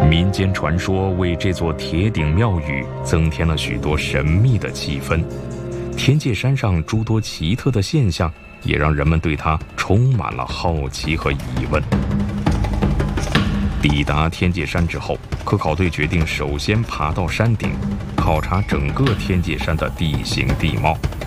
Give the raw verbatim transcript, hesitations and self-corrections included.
民间传说为这座铁顶庙宇增添了许多神秘的气氛，天界山上诸多奇特的现象也让人们对它充满了好奇和疑问。抵达天界山之后，科考队决定首先爬到山顶，考察整个天界山的地形地貌。